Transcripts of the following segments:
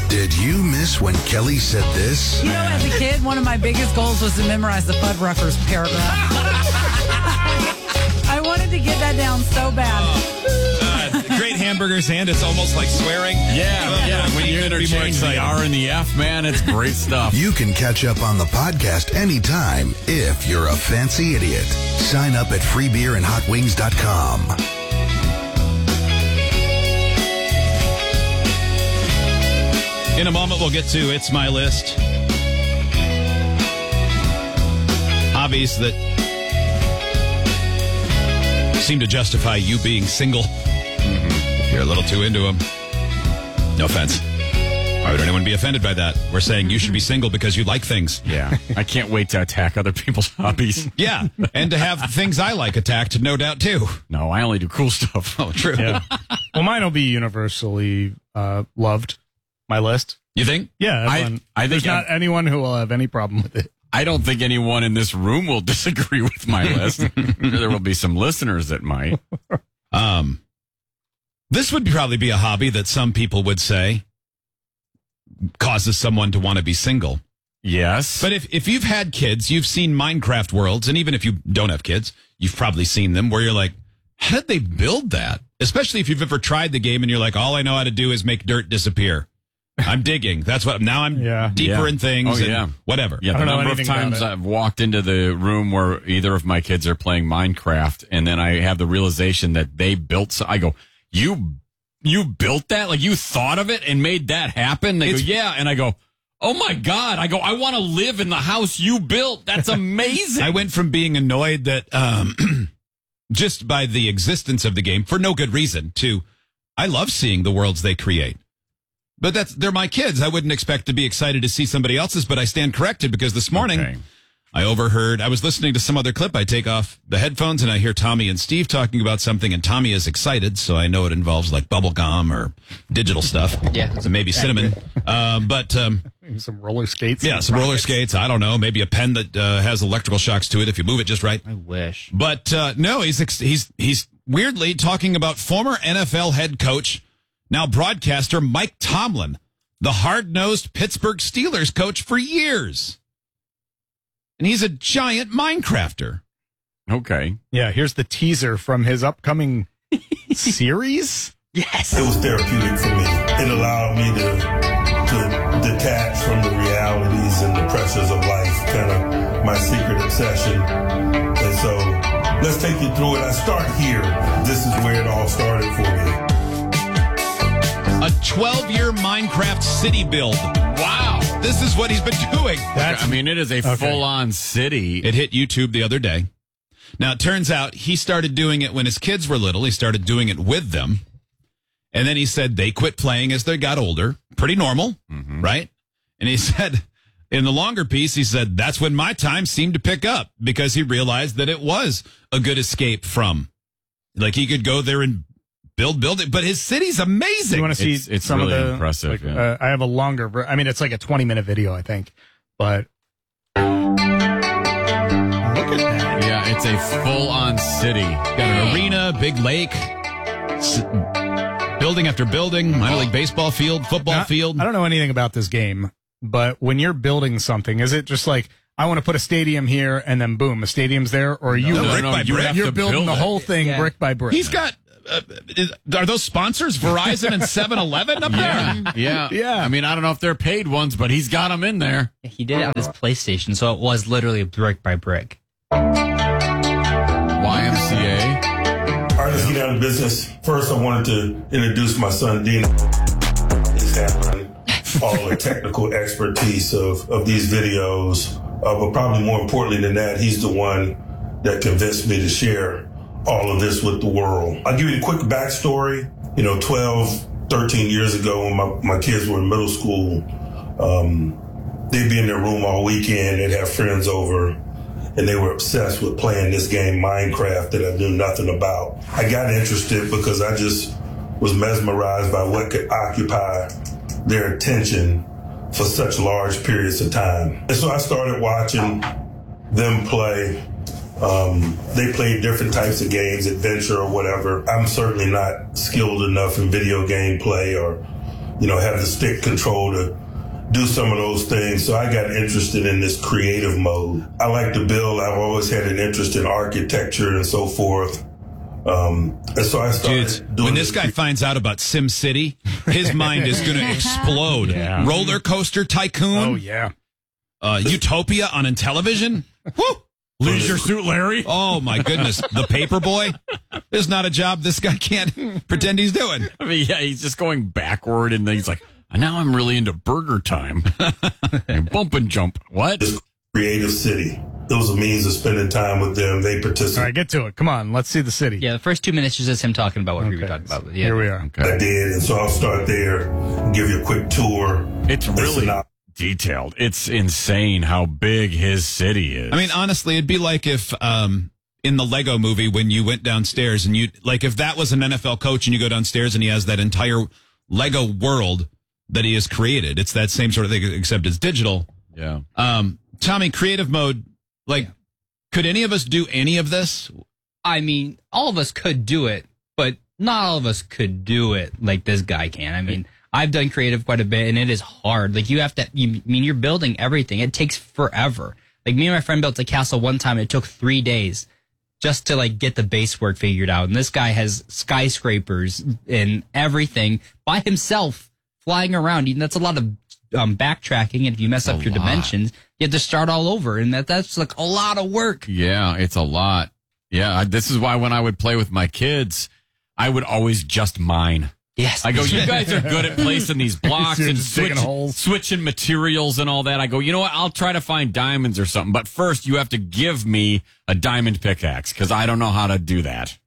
Did you miss when Kelly said this? You know, as a kid, one of my biggest goals was to memorize the Fuddruckers paragraph. I wanted to get that down so bad. Great hamburgers, and it's almost like swearing. Yeah. When you interchange the R and the F, man, it's great stuff. You can catch up on the podcast anytime if you're a fancy idiot. Sign up at freebeerandhotwings.com. In a moment, we'll get to It's My List. Hobbies that seem to justify you being single. If you're a little too into them. No offense. Why would anyone be offended by that? We're saying you should be single because you like things. Yeah. I can't wait to attack other people's hobbies. Yeah, and to have things I like attacked, no doubt, too. No, I only do cool stuff. Oh, true. Yeah. Well, mine will be universally loved, my list. You think? Yeah. Everyone, I think there's not anyone who will have any problem with it. I don't think anyone in this room will disagree with my list. There will be some listeners that might. This would probably be a hobby that some people would say causes someone to want to be single. Yes. But if you've had kids, you've seen Minecraft worlds, and even if you don't have kids, you've probably seen them where you're like, how did they build that? Especially if you've ever tried the game and you're like, all I know how to do is make dirt disappear. I'm digging. That's what, now I'm deeper in things and whatever. Yeah, the number of times I've walked into the room where either of my kids are playing Minecraft, and then I have the realization that they built, I go, you built that? Like, you thought of it and made that happen? They go, yeah. And I go, oh my God. I go, I want to live in the house you built. That's amazing. I went from being annoyed that just by the existence of the game for no good reason to I love seeing the worlds they create. But they're my kids. I wouldn't expect to be excited to see somebody else's, but I stand corrected because this morning I overheard, I was listening to some other clip. I take off the headphones and I hear Tommy and Steve talking about something, and Tommy is excited, so I know it involves like bubble gum or digital stuff. Yeah. So maybe cinnamon. But some roller skates. Yeah, some roller skates. I don't know. Maybe a pen that has electrical shocks to it if you move it just right. I wish. But no, he's weirdly talking about former NFL head coach, now broadcaster Mike Tomlin, the hard-nosed Pittsburgh Steelers coach for years. And he's a giant Minecrafter. Okay. Yeah, here's the teaser from his upcoming series. Yes. It was therapeutic for me. It allowed me to detach from the realities and the pressures of life, kind of my secret obsession. And so let's take you through it. I start here. This is where it all started for me. A 12-year Minecraft city build. Wow. This is what he's been doing. It is a full-on city. It hit YouTube the other day. Now, it turns out he started doing it when his kids were little. He started doing it with them. And then he said they quit playing as they got older. Pretty normal, right? And he said, in the longer piece, he said, that's when my time seemed to pick up because he realized that it was a good escape from. Like, he could go there and build it, but his city's amazing. You want to see it's some really of the impressive. Like, I have a longer. It's like a 20-minute video, I think. But look at that. Yeah, it's a full-on city. Got an arena, big lake, building after building, minor league baseball field, football field. I don't know anything about this game, but when you're building something, is it just like, I want to put a stadium here and then boom, a stadium's there? Or are you you're building the whole thing brick by brick? He's got. Are those sponsors Verizon and 7-Eleven up there? Yeah. I mean, I don't know if they're paid ones, but he's got them in there. He did it on his PlayStation, so it was literally brick by brick. YMCA. Artists get out of business. First, I wanted to introduce my son, Dean. He's handling all the technical expertise of these videos. But probably more importantly than that, he's the one that convinced me to share all of this with the world. I'll give you a quick backstory. 12, 13 years ago when my kids were in middle school, they'd be in their room all weekend, they'd have friends over, and they were obsessed with playing this game, Minecraft, that I knew nothing about. I got interested because I just was mesmerized by what could occupy their attention for such large periods of time. And so I started watching them play. They played different types of games, adventure or whatever. I'm certainly not skilled enough in video game play or have the stick control to do some of those things. So I got interested in this creative mode. I like to build. I've always had an interest in architecture and so forth. And so I started doing when this guy finds out about Sim City, his mind is going to explode. Yeah. Roller Coaster Tycoon. Oh, yeah. Utopia on Intellivision. Woo! Leisure Suit Larry. Oh, my goodness. The Paperboy. There's not a job this guy can't pretend he's doing. I mean, yeah, he's just going backward, and then he's like, now I'm really into Burger Time. And bump and jump. What? this creative city. It was a means of spending time with them. They All participated. right, get to it. Come on, let's see the city. Yeah, the first 2 minutes is just him talking about what we were Okay, talking about. Yeah. Here we are. I did, and so I'll start there and give you a quick tour. It's really Listen up. detailed. It's insane how big his city is. I mean, honestly, it'd be like if in the Lego movie when you went downstairs and if that was an NFL coach and you go downstairs and he has that entire Lego world that he has created. It's that same sort of thing, except it's digital. yeah. Tommy, creative mode, could any of us do any of this? I mean, all of us could do it, but not all of us could do it like this guy can. I mean, I've done creative quite a bit, and it is hard. Like, you're building everything. It takes forever. Like, me and my friend built a castle one time. It took 3 days just to, get the base work figured out. And this guy has skyscrapers and everything by himself flying around. That's a lot of backtracking, and if you mess up your dimensions, you have to start all over, and that's a lot of work. Yeah, it's a lot. Yeah, this is why when I would play with my kids, I would always just mine. Yes. I go, you guys are good at placing these blocks You're and just digging holes. switching materials and all that. I go, you know what? I'll try to find diamonds or something. But first, you have to give me a diamond pickaxe because I don't know how to do that.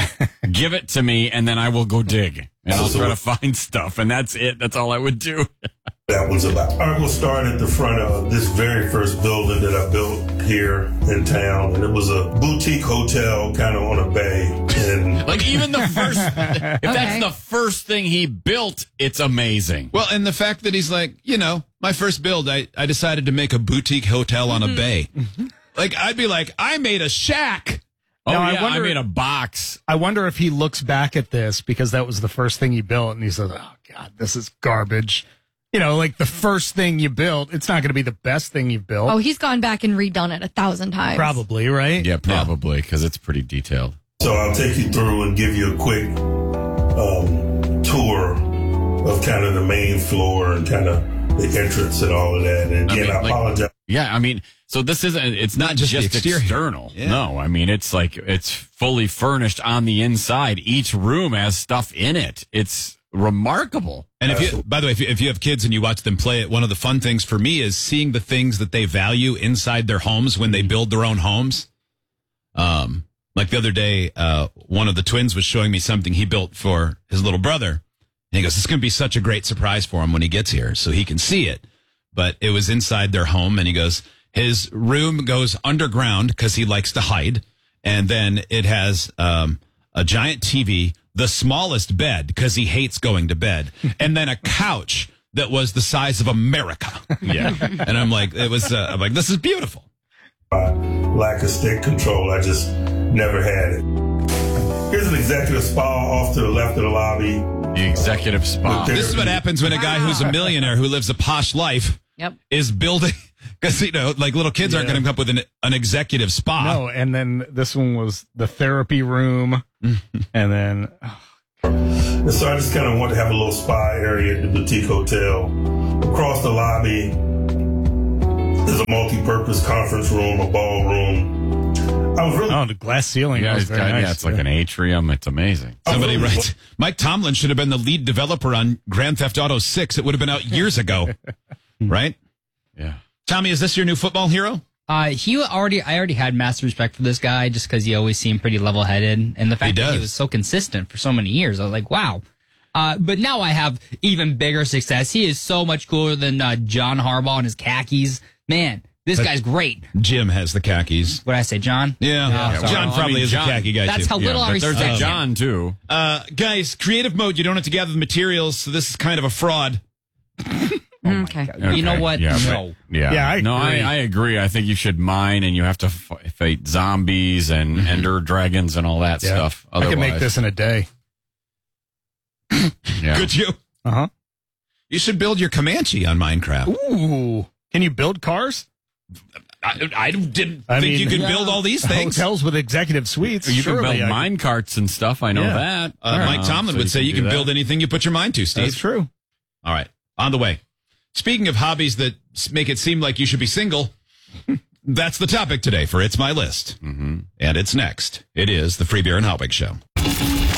Give it to me, and then I will go dig. And I'll try to find stuff. And that's it. That's all I would do. That was about. I will start at the front of this very first building that I built here in town, and it was a boutique hotel kind of on a bay. And Like, even the first, if that's the first thing he built, it's amazing. Well, and the fact that he's like, my first build, I decided to make a boutique hotel on a bay. Like, I'd be like, I made a shack. Oh, Now, yeah, I wonder- I made a box. I wonder if he looks back at this because that was the first thing he built, and he says, "Oh God, this is garbage." Like the first thing you built, it's not going to be the best thing you've built. Oh, he's gone back and redone it 1,000 times. Probably, right? Yeah, probably, because it's pretty detailed. so I'll take you through and give you a quick tour of kind of the main floor and kind of the entrance and all of that. And again, I apologize. Yeah, I mean, so this isn't, it's not just just the exterior. external. Yeah. No, I mean, it's fully furnished on the inside. Each room has stuff in it. It's remarkable. And by the way, if you have kids and you watch them play it, one of the fun things for me is seeing the things that they value inside their homes when they build their own homes. Like the other day, one of the twins was showing me something he built for his little brother. And he goes, "It's going to be such a great surprise for him when he gets here so he can see it." But it was inside their home. And he goes, his room goes underground because he likes to hide. And then it has a giant TV, the smallest bed because he hates going to bed, and then a couch that was the size of America. Yeah. And I'm like, I'm like, this is beautiful. Lack of stick control, I just never had it. Here's an executive spa off to the left of the lobby. The executive spa. With This is what happens when a guy who's a millionaire who lives a posh life Yep. is building, because, little kids aren't going to come up with an executive spa. No, and then this one was the therapy room, and then And so I just kind of want to have a little spa area at the boutique hotel. Across the lobby, there's a multi-purpose conference room, a ballroom. I was really the glass ceiling Yeah, was it's very got- nice. yeah, it's like an atrium. It's amazing. Somebody writes, Mike Tomlin should have been the lead developer on Grand Theft Auto 6. It would have been out years ago. Right? Yeah. Tommy, is this your new football hero? I already had massive respect for this guy just because he always seemed pretty level-headed, and the fact that he was so consistent for so many years, I was like, wow. But now I have even bigger success. He is so much cooler than John Harbaugh and his khakis. Man, this guy's great. Jim has the khakis. What did I say, John? Yeah. sorry. John probably is John- a khaki guy, That's too. how little I But there's respect a him. John, too. Guys, creative mode, you don't have to gather the materials, so this is kind of a fraud. Okay. You know what? Yeah, No. Yeah. Yeah, I agree. I agree. I think you should mine, and you have to fight zombies and ender dragons and all that stuff. I can make Otherwise- this in a day. Yeah. Could you? Uh huh. You should build your Comanche on Minecraft. Ooh. Can you build cars? I didn't think you could build all these things. Hotels with executive suites. You can build mine carts and stuff. I know that. Mike Tomlin would say you can build anything you put your mind to, Steve. That's true. All right. On the way. Speaking of hobbies that make it seem like you should be single, that's the topic today for It's My List. Mm-hmm. And it's next. It is the Free Beer and Hot Wings Show.